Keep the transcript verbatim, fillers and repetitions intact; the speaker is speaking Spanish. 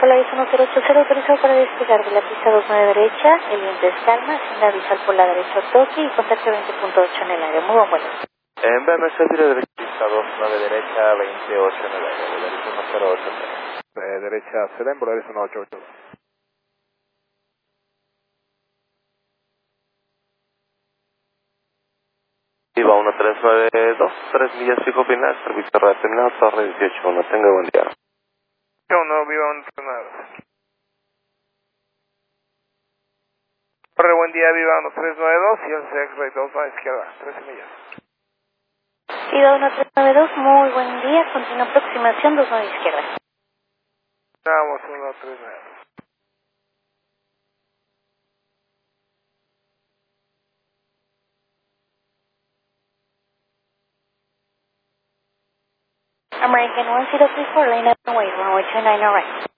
Polaris uno cero ocho cero, autorizado para despegar de la pista dos nueve derecha, el viento es calma, hacienda visual por la derecha toque y contacto veinte punto ocho en el área. Muy buen vuelo. En B M C tiro derecha, pista dos nueve derecha, veintiocho en el área, Polaris uno cero ocho cero. Eh, derecha, Selén, Polaris uno ocho ocho. Viva uno tres nueve dos, tres millas fijo final, servicio radio terminado, torre dieciocho uno, tenga buen día. uno, viva uno tres nueve dos. Torre, buen día, viva uno tres nueve dos y el C X-Ray dos a la izquierda, trece millas. Viva uno tres nueve dos, muy buen día, continua aproximación dos nueve izquierda. Vamos, uno tres nueve dos. American one zero three four, line up and wait, runway two nine, all right.